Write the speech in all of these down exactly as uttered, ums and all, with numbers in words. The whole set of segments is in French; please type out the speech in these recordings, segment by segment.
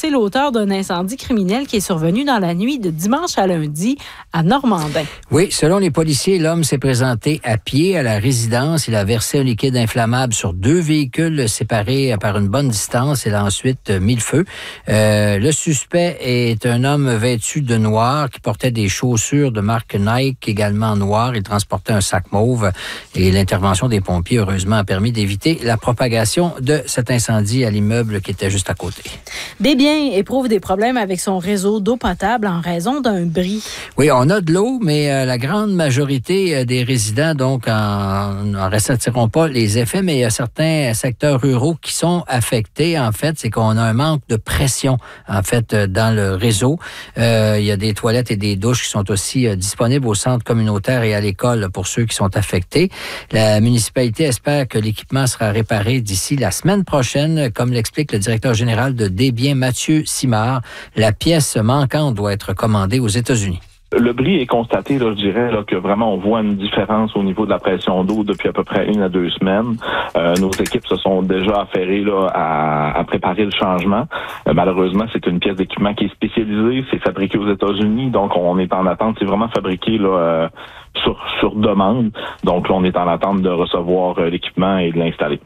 c'est l'auteur d'un incendie criminel qui est survenu dans la nuit de dimanche à lundi à Normandin. Oui, selon les policiers, l'homme s'est présenté à pied à la résidence. Il a versé un liquide inflammable sur deux véhicules séparés par une bonne distance. Il a ensuite mis le feu. Euh, le suspect est un homme vêtu de noir qui portait des chaussures de marque Nike, également noires. Il transportait un sac mauve et l'intervention des pompiers, heureusement, a permis d'éviter la propagation de cet incendie à l'immeuble qui était juste à côté. Des biens éprouvent des problèmes avec son réseau d'eau potable en raison d'un bris. Oui, on a de l'eau, mais euh, la grande majorité euh, des résidents, donc, en ressentiront pas les effets, mais il y a certains secteurs ruraux qui sont affectés. En fait, c'est qu'on a un manque de pression, en fait, euh, dans le réseau. Euh, il y a des toilettes et des douches qui sont aussi euh, disponibles au centre communautaire et à l'école pour ceux qui sont affectés. La municipalité espère que l'équipement sera réparé d'ici la semaine prochaine, comme l'explique le directeur général de Desbiens, Mathieu Simard. La pièce manquante doit être commandée aux États-Unis. Le bris est constaté, là, je dirais, là, que vraiment on voit une différence au niveau de la pression d'eau depuis à peu près une à deux semaines. Euh, nos équipes se sont déjà affairées là, à, à préparer le changement. Euh, malheureusement, c'est une pièce d'équipement qui est spécialisée, c'est fabriqué aux États-Unis, donc on est en attente. C'est vraiment fabriqué là, euh, sur, sur demande. Donc là, on est en attente de recevoir euh, l'équipement et de l'installer.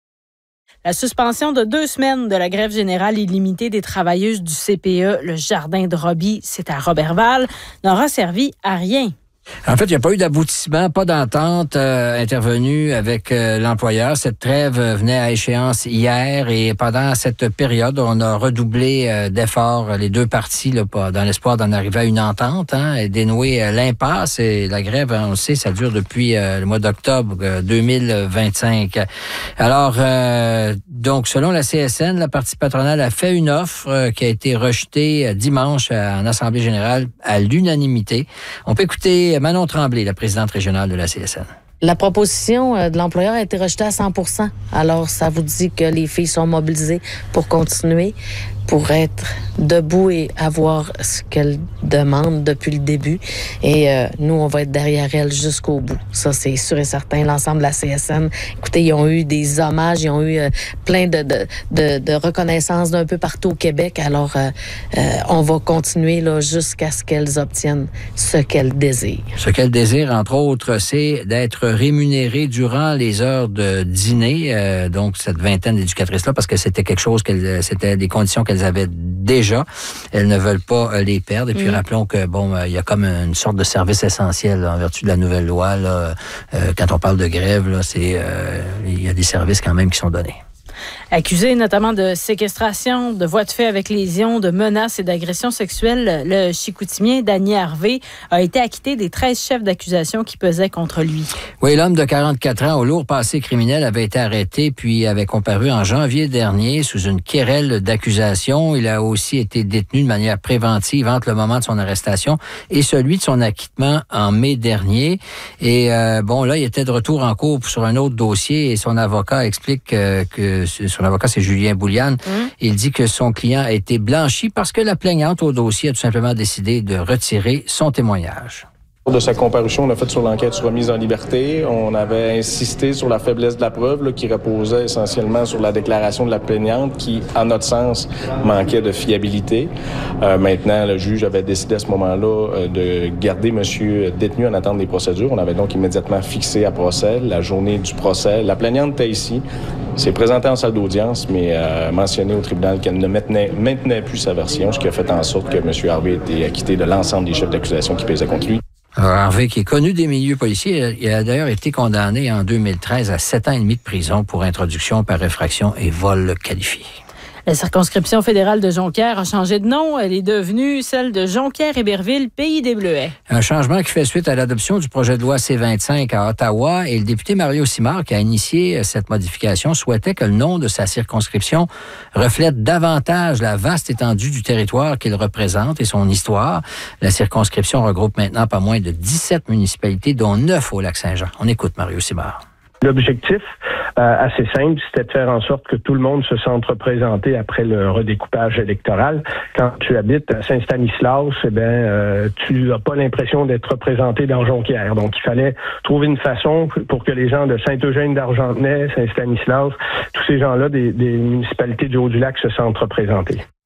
La suspension de deux semaines de la grève générale illimitée des travailleuses du C P E, le Jardin de Robbie, c'est à Roberval, n'aura servi à rien. En fait, il n'y a pas eu d'aboutissement, pas d'entente euh, intervenue avec euh, l'employeur. Cette trêve euh, venait à échéance hier et pendant cette période, on a redoublé euh, d'efforts les deux parties là, dans l'espoir d'en arriver à une entente hein, et dénouer euh, l'impasse. Et la grève, hein, on le sait, ça dure depuis euh, le mois d'octobre euh, deux mille vingt-cinq. Alors, euh, donc, selon la C S N, la partie patronale a fait une offre euh, qui a été rejetée euh, dimanche euh, en Assemblée générale à l'unanimité. On peut écouter Manon Tremblay, la présidente régionale de la C S N. La proposition de l'employeur a été rejetée à cent pour cent. Alors, ça vous dit que les filles sont mobilisées pour continuer, pour être debout et avoir ce qu'elles demandent depuis le début. Et euh, nous, on va être derrière elles jusqu'au bout. Ça, c'est sûr et certain. L'ensemble de la C S N, écoutez, ils ont eu des hommages, ils ont eu euh, plein de, de, de, de reconnaissances d'un peu partout au Québec. Alors, euh, euh, on va continuer là, jusqu'à ce qu'elles obtiennent ce qu'elles désirent. Ce qu'elles désirent, entre autres, c'est d'être rémunérées durant les heures de dîner. Euh, donc, cette vingtaine d'éducatrices-là, parce que c'était quelque chose, qu'elles, c'était des conditions qu'elles avaient déjà. Elles ne veulent pas euh, les perdre. Et puis, mmh. rappelons que, bon, il euh, y a comme une sorte de service essentiel là, en vertu de la nouvelle loi. Là, euh, quand on parle de grève, là, c'est, euh, il y a des services quand même qui sont donnés. Accusé notamment de séquestration, de voies de fait avec lésion, de menaces et d'agressions sexuelles, le Chicoutimien Danny Harvey a été acquitté des treize chefs d'accusation qui pesaient contre lui. Oui, l'homme de quarante-quatre ans au lourd passé criminel avait été arrêté puis avait comparu en janvier dernier sous une querelle d'accusation. Il a aussi été détenu de manière préventive entre le moment de son arrestation et celui de son acquittement en mai dernier. Et euh, bon, là, il était de retour en cours sur un autre dossier et son avocat explique euh, que son avocat, c'est Julien Bouliane. Mmh. Il dit que son client a été blanchi parce que la plaignante au dossier a tout simplement décidé de retirer son témoignage. De sa comparution, on a fait sur l'enquête sur remise en liberté. On avait insisté sur la faiblesse de la preuve là, qui reposait essentiellement sur la déclaration de la plaignante qui, à notre sens, manquait de fiabilité. Euh, maintenant, le juge avait décidé à ce moment-là euh, de garder monsieur détenu en attente des procédures. On avait donc immédiatement fixé à procès la journée du procès. La plaignante était ici, s'est présentée en salle d'audience, mais euh, mentionné au tribunal qu'elle ne maintenait, maintenait plus sa version, ce qui a fait en sorte que monsieur Harvey ait été acquitté de l'ensemble des chefs d'accusation qui pesaient contre lui. Alors, Harvey, qui est connu des milieux policiers, il a d'ailleurs été condamné en deux mille treize à sept ans et demi de prison pour introduction par effraction et vol qualifié. La circonscription fédérale de Jonquière a changé de nom. Elle est devenue celle de Jonquière-Héberville-Pays des Bleuets. Un changement qui fait suite à l'adoption du projet de loi C vingt-cinq à Ottawa. Et le député Mario Simard, qui a initié cette modification, souhaitait que le nom de sa circonscription reflète davantage la vaste étendue du territoire qu'il représente et son histoire. La circonscription regroupe maintenant pas moins de dix-sept municipalités, dont neuf au Lac-Saint-Jean. On écoute Mario Simard. L'objectif, euh, assez simple, c'était de faire en sorte que tout le monde se sente représenté après le redécoupage électoral. Quand tu habites à Saint-Stanislas, eh bien, euh, tu n'as pas l'impression d'être représenté dans Jonquière. Donc, il fallait trouver une façon pour que les gens de Saint-Eugène d'Argentenay, Saint-Stanislas, tous ces gens-là des, des municipalités du Haut-du-Lac se sentent représentés.